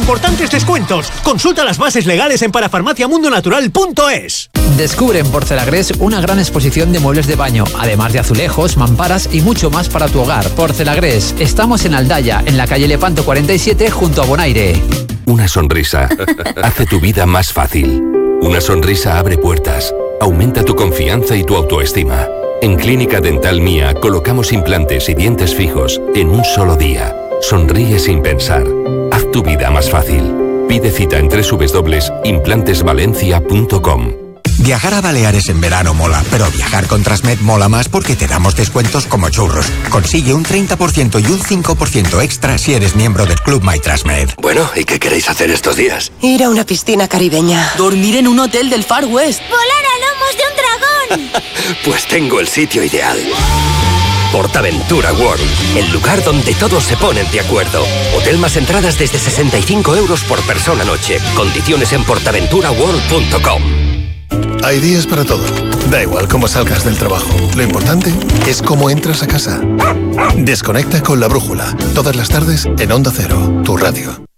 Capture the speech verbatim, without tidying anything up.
importantes descuentos. Consulta las bases legales en parafarmacia mundo natural punto es. Descubre en Porcelagres una gran exposición de muebles de baño, además de azulejos, mamparas y mucho más para tu hogar. Porcelagres, estamos en Aldaya, en la calle Lepanto cuarenta y siete, junto a Bonaire. Una sonrisa hace tu vida más fácil. Una sonrisa abre puertas, aumenta tu confianza y tu autoestima. En Clínica Dental Mía colocamos implantes y dientes fijos en un solo día. Sonríe sin pensar. Haz tu vida más fácil. Pide cita en doble u doble u doble punto implantes valencia punto com. Viajar a Baleares en verano mola, pero viajar con Transmed mola más porque te damos descuentos como churros. Consigue un treinta por ciento y un cinco por ciento extra si eres miembro del Club My Transmed. Bueno, ¿y qué queréis hacer estos días? Ir a una piscina caribeña. Dormir en un hotel del Far West. Volar a lomos de un dragón. Pues tengo el sitio ideal. PortAventura World, el lugar donde todos se ponen de acuerdo. Hotel más entradas desde sesenta y cinco euros por persona noche. Condiciones en portaventura world punto com. Hay días para todo. Da igual cómo salgas del trabajo. Lo importante es cómo entras a casa. Desconecta con La Brújula. Todas las tardes en Onda Cero, tu radio.